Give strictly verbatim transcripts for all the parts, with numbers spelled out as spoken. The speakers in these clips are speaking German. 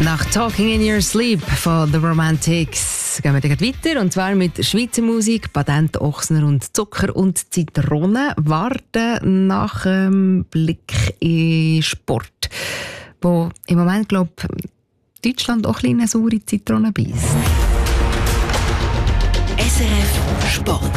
Nach «Talking in Your Sleep» von «The Romantics» gehen wir gleich weiter, und zwar mit Schweizer Musik, Patent, Ochsner und Zucker und Zitrone warten nach dem Blick in Sport, wo im Moment, glaube ich, Deutschland auch ein bisschen eine saure Zitrone beisst. S R F Sport.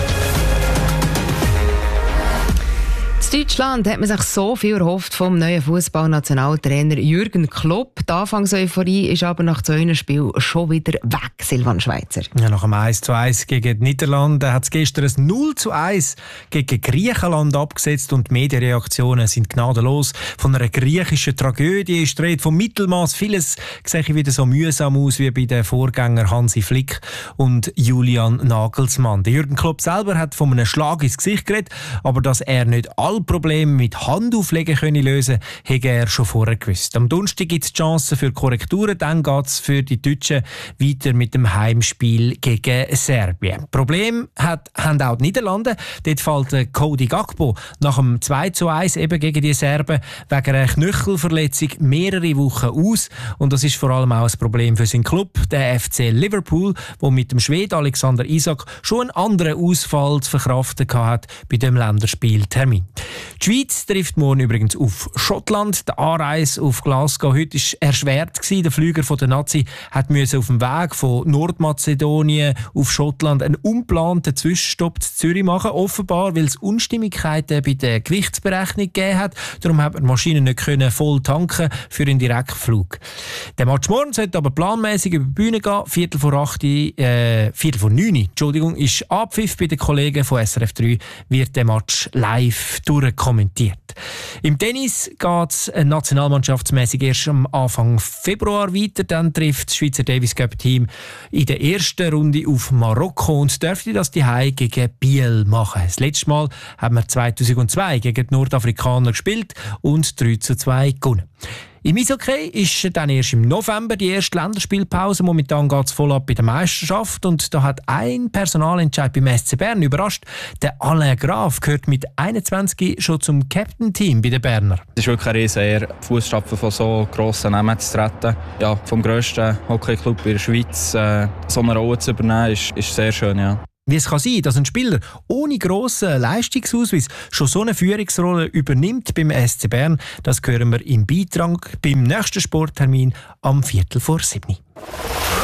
In Deutschland hat man sich so viel erhofft vom neuen Fußballnationaltrainer Jürgen Klopp. Die Anfangseuphorie ist aber nach zwei Spielen schon wieder weg, Silvan Schweizer. Ja, nach dem eins zu eins gegen die Niederlande hat es gestern ein null zu eins gegen Griechenland abgesetzt und die Medienreaktionen sind gnadenlos. Von einer griechischen Tragödie ist die Rede, vom Mittelmaß. Vieles sehe wieder so mühsam aus wie bei den Vorgängern Hansi Flick und Julian Nagelsmann. Der Jürgen Klopp selber hat von einem Schlag ins Gesicht geredet, aber dass er nicht alle Probleme mit Handauflegen können lösen können, hätte er schon vorher gewusst. Am Donnerstag gibt es Chancen für Korrekturen, dann geht es für die Deutschen weiter mit dem Heimspiel gegen Serbien. Problem hat, haben auch die Niederlande. Dort fällt Cody Gakpo nach dem zwei zu eins eben gegen die Serben wegen einer Knöchelverletzung mehrere Wochen aus. Und das ist vor allem auch ein Problem für seinen Club, der F C Liverpool, der mit dem Schweden Alexander Isak schon einen anderen Ausfall zu verkraften hatte bei dem Länderspieltermin. Die Schweiz trifft morgen übrigens auf Schottland. Die Anreise auf Glasgow heute war erschwert. Der Flüger von der Nazi musste auf dem Weg von Nordmazedonien auf Schottland einen unplanten Zwischenstopp in Zürich machen. Offenbar, weil es Unstimmigkeiten bei der Gewichtsberechnung gegeben hat. Darum hat man die Maschine nicht voll tanken für einen Direktflug. Der Match morgen sollte aber planmäßig über die Bühne gehen. Viertel vor acht, äh, Viertel vor neun, Entschuldigung, ist Abpfiff bei den Kollegen von S R F drei. Wird der Match live durchkommentiert. Im Tennis geht es nationalmannschaftsmäßig erst am Anfang Februar weiter. Dann trifft das Schweizer Davis Cup Team in der ersten Runde auf Marokko und dürfte das die Hause gegen Biel machen. Das letzte Mal haben wir zweitausendzwei gegen die Nordafrikaner gespielt und drei zu zwei gewonnen. Im Eishockey ist dann erst im November die erste Länderspielpause. Momentan geht es voll ab bei der Meisterschaft. Und da hat ein Personalentscheid beim S C Bern überrascht. Der Alain Graf gehört mit einundzwanzig schon zum Captain-Team bei den Berner. Es ist wirklich eine riesen Ehre, Fußstapfen von so grossen Namen zu treten. Ja, vom grössten Hockeyclub in der Schweiz äh, so eine Rolle zu übernehmen, ist, ist sehr schön. Ja. Wie es kann sein, dass ein Spieler ohne grossen Leistungsausweis schon so eine Führungsrolle übernimmt beim S C Bern, das hören wir im Beitrag beim nächsten Sporttermin am Viertel vor sieben.